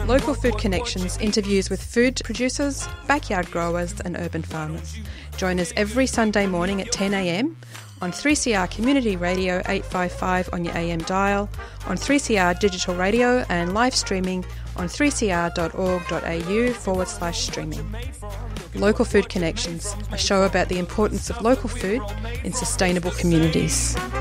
Local Food Connections interviews with food producers, backyard growers and urban farmers. Join us every Sunday morning at 10 a.m. on 3CR Community Radio 855 on your AM dial, on 3CR Digital Radio and live streaming on 3cr.org.au/streaming. Local Food Connections, a show about the importance of local food in sustainable communities.